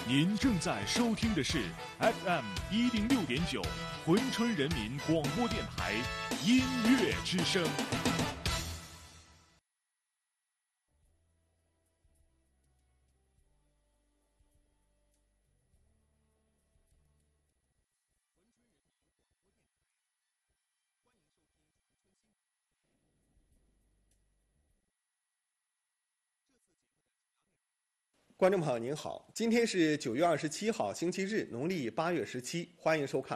您正在收听的是 FM 106.9珲春人民广播电台音乐之声。 观众朋友您好，今天是9月27号星期日，农历8月17，欢迎收看